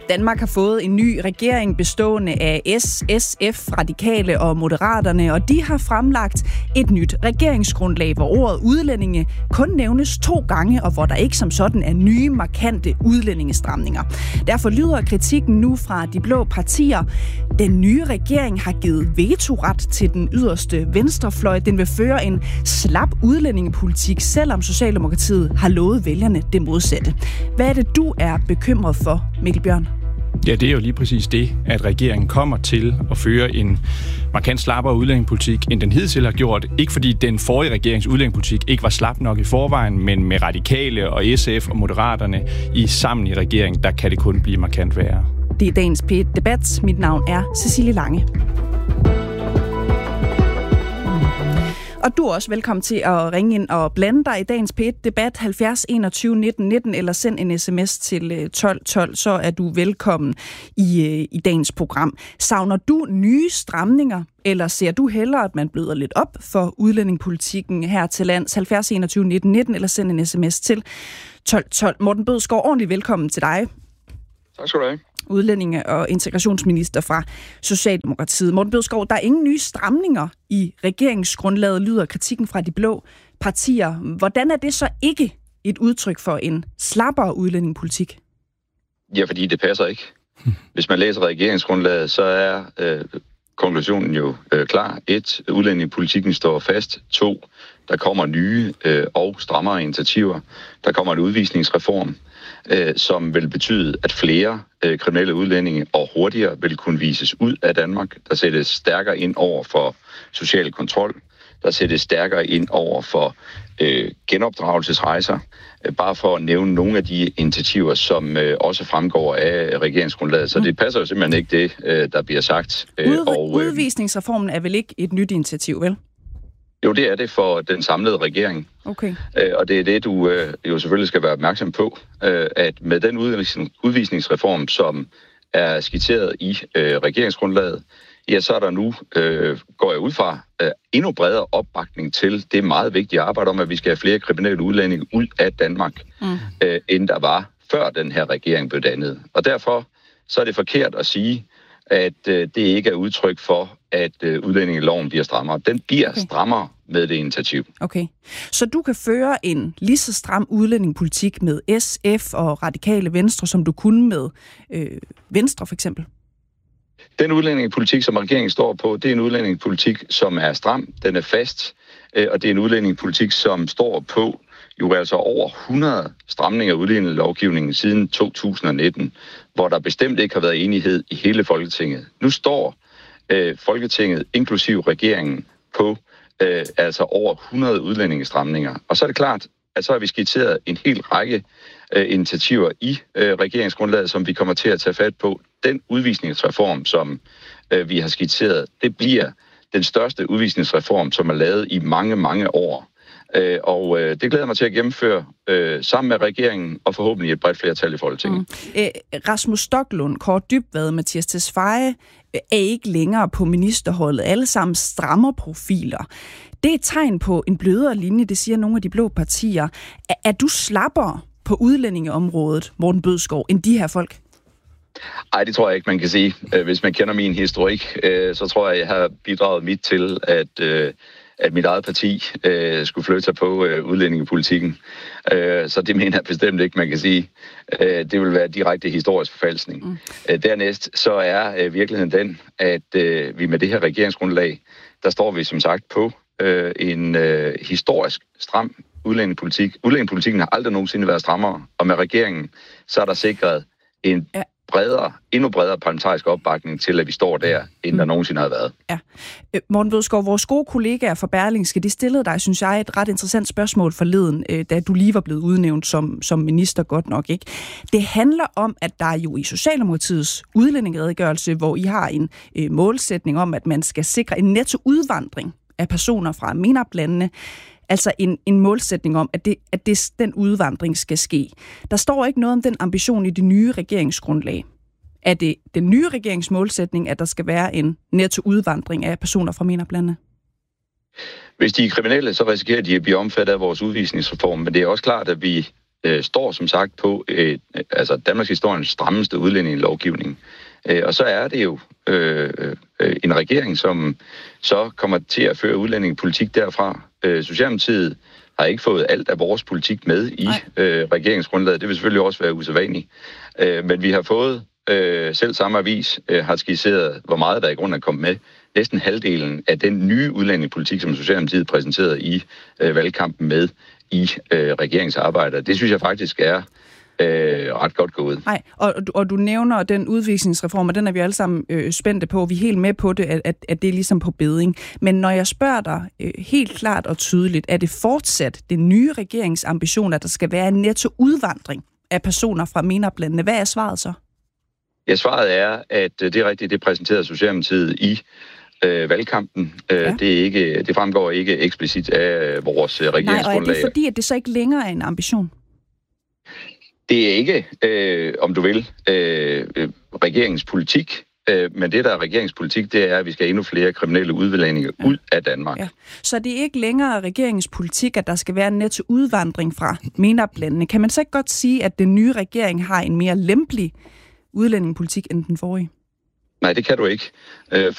Danmark har fået en ny regering bestående af SF, Radikale og Moderaterne, og de har fremlagt et nyt regeringsgrundlag, hvor ordet udlændinge kun nævnes 2 gange, og hvor der ikke som sådan er nye, markante udlændingestramninger. Derfor lyder kritikken nu fra de blå partier. Den nye regering har givet vetoret til den yderste venstrefløj. Den vil føre en slap udlændingepolitik, selvom Socialdemokratiet har lovet vælgerne det modsatte. Hvad er det, du er bekymret for, Mikkel Bjørn? Ja, det er jo lige præcis det, at regeringen kommer til at føre en markant slappere udlændingepolitik, end den hidtil har gjort. Ikke fordi den forrige regerings udlændingepolitik ikke var slap nok i forvejen, men med Radikale og SF og Moderaterne sammen i regeringen, der kan det kun blive markant værre. Det er dagens P1-debat. Mit navn er Cecilie Lange. Og du er også velkommen til at ringe ind og blande dig i dagens P1-debat 70 21 19 19, eller send en sms til 1212, så er du velkommen i dagens program. Savner du nye stramninger, eller ser du hellere, at man bløder lidt op for udlændingepolitikken her til lands? 70 21 19 19, eller send en sms til 1212. Morten Bødskov, ordentligt velkommen til dig. Tak skal du have. Udlændinge- og integrationsminister fra Socialdemokratiet. Morten Bødskov, der er ingen nye stramninger i regeringsgrundlaget, lyder kritikken fra de blå partier. Hvordan er det så ikke et udtryk for en slappere udlændingepolitik? Ja, fordi det passer ikke. Hvis man læser regeringsgrundlaget, så er konklusionen jo klar. 1. Udlændingepolitikken står fast. 2. Der kommer nye og strammere initiativer. Der kommer en udvisningsreform, som vil betyde, at flere kriminelle udlændinge og hurtigere vil kunne vises ud af Danmark. Der sættes stærkere ind over for social kontrol. Der sættes stærkere ind over for genopdragelsesrejser. Bare for at nævne nogle af de initiativer, som også fremgår af regeringsgrundlaget. Så det passer jo simpelthen ikke det, der bliver sagt. Udvisningsreformen er vel ikke et nyt initiativ, vel? Jo, det er det for den samlede regering. Okay. Og det er det, du jo selvfølgelig skal være opmærksom på, at med den udvisningsreform, som er skitseret i regeringsgrundlaget, ja, så er der nu, går jeg ud fra, endnu bredere opbakning til det meget vigtige arbejde om, at vi skal have flere kriminelle udlændinge ud af Danmark, end der var før den her regering blev dannet. Og derfor så er det forkert at sige, at det ikke er udtryk for, at udlændingeloven bliver strammere. Den bliver strammere med det initiativ. Okay. Så du kan føre en lige så stram udlændingepolitik med SF og Radikale Venstre, som du kunne med Venstre for eksempel? Den udlændingepolitik, som regeringen står på, det er en udlændingepolitik, som er stram, den er fast, og det er en udlændingepolitik, som står på jo altså over 100 stramninger af udlændingelovgivningen siden 2019, hvor der bestemt ikke har været enighed i hele Folketinget. Nu står Folketinget, inklusiv regeringen, på altså over 100 udlændingestramninger. Og så er det klart, at så har vi skitseret en hel række initiativer i regeringsgrundlaget, som vi kommer til at tage fat på. Den udvisningsreform, som vi har skitseret, det bliver den største udvisningsreform, som er lavet i mange, mange år. Og det glæder mig til at gennemføre sammen med regeringen og forhåbentlig et bredt flertal i Folketinget. Rasmus Stoklund, Kaare Dybvad, Mattias Tesfaye er ikke længere på ministerholdet. Alle sammen strammer profiler. Det er et tegn på en blødere linje, det siger nogle af de blå partier. Er du slappere på udlændingeområdet, Morten Bødskov, end de her folk? Nej, det tror jeg ikke, man kan sige. Hvis man kender min historik, så tror jeg har bidraget mit til, at mit eget parti skulle flytte sig på udlændingepolitikken. Så det mener jeg bestemt ikke, man kan sige. Det vil være direkte historisk forfalskning. Dernæst så er virkeligheden den, at vi med det her regeringsgrundlag, der står vi som sagt på en historisk stram udlændingepolitik. Udlændingepolitikken har aldrig nogensinde været strammere, og med regeringen, så er der sikret en endnu bredere parlamentarisk opbakning til, at vi står der, end der nogensinde har været. Ja. Morten Bødskov, vores gode kollegaer fra Berlingske, de stillede dig, synes jeg, et ret interessant spørgsmål forleden, da du lige var blevet udnævnt som minister, godt nok, ikke? Det handler om, at der jo i Socialdemokratiets udlændingeredegørelse, hvor I har en målsætning om, at man skal sikre en netto udvandring af personer fra MENAPT-landene, altså en målsætning om, at den udvandring skal ske. Der står ikke noget om den ambition i det nye regeringsgrundlag. Er det den nye regeringsmålsætning, at der skal være en netto udvandring af personer fra MENAPT-landene? Hvis de er kriminelle, så risikerer de at blive omfattet af vores udvisningsreform, men det er også klart, at vi står som sagt på Danmarks historiens strammeste udlændingelovgivning. Og så er det jo en regering, som så kommer til at føre udlændingepolitik derfra. Socialdemokratiet har ikke fået alt af vores politik med i regeringsgrundlaget. Det vil selvfølgelig også være usædvanligt. Men vi har fået, selv samme avis har skitseret, hvor meget der i grunden er kommet med. Næsten halvdelen af den nye udlændingepolitik, som Socialdemokratiet præsenterede i valgkampen med i regeringsarbejdet. Det synes jeg faktisk er ret godt gået. Nej, og du nævner den udvisningsreform, og den er vi alle sammen spændte på. Vi er helt med på det, at det er ligesom på beding. Men når jeg spørger dig helt klart og tydeligt, er det fortsat den nye regerings ambition, at der skal være en netto udvandring af personer fra MENAPT-landene? Hvad er svaret så? Ja, svaret er, at det er rigtigt, det præsenterede Socialdemokratiet i valgkampen. Det fremgår ikke eksplicit af vores regeringsgrundlag. Nej, og er det fordi, at det så ikke længere er en ambition? Det er ikke, om du vil, regeringens politik, men det, der er regeringspolitik, det er, at vi skal have endnu flere kriminelle udlændinge ud af Danmark. Ja. Så det er ikke længere regeringens politik, at der skal være en netto udvandring fra MENAPT-landene. Kan man så ikke godt sige, at den nye regering har en mere lempelig udlændingepolitik end den forrige? Nej, det kan du ikke.